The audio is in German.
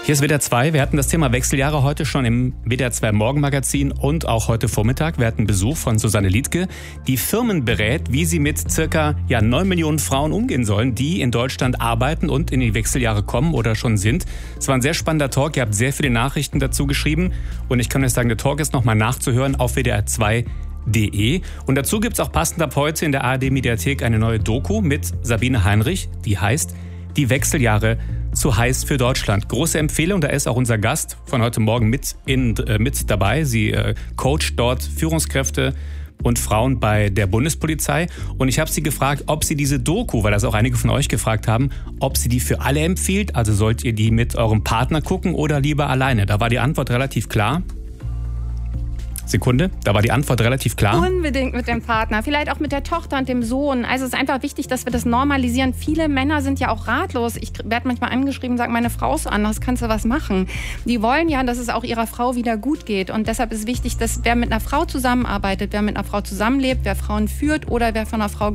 Hier ist WDR 2. Wir hatten das Thema Wechseljahre heute schon im WDR 2 Morgenmagazin und auch heute Vormittag. Wir hatten Besuch von Susanne Liedtke, die Firmen berät, wie sie mit circa 9 Millionen Frauen umgehen sollen, die in Deutschland arbeiten und in die Wechseljahre kommen oder schon sind. Es war ein sehr spannender Talk. Ihr habt sehr viele Nachrichten dazu geschrieben. Und ich kann euch sagen, der Talk ist nochmal nachzuhören auf WDR2.de. Und dazu gibt es auch passend ab heute in der ARD-Mediathek eine neue Doku mit Sabine Heinrich, die heißt Die Wechseljahre zu heiß für Deutschland. Große Empfehlung, da ist auch unser Gast von heute Morgen mit dabei. Sie coacht dort Führungskräfte und Frauen bei der Bundespolizei. Und ich habe sie gefragt, ob sie diese Doku, weil das auch einige von euch gefragt haben, ob sie die für alle empfiehlt. Also sollt ihr die mit eurem Partner gucken oder lieber alleine? Da war die Antwort relativ klar. Sekunde, da war die Antwort relativ klar. Unbedingt mit dem Partner, vielleicht auch mit der Tochter und dem Sohn. Also es ist einfach wichtig, dass wir das normalisieren. Viele Männer sind ja auch ratlos. Ich werde manchmal angeschrieben und sage, meine Frau ist so anders, kannst du was machen? Die wollen ja, dass es auch ihrer Frau wieder gut geht. Und deshalb ist wichtig, dass wer mit einer Frau zusammenarbeitet, wer mit einer Frau zusammenlebt, wer Frauen führt oder wer von einer Frau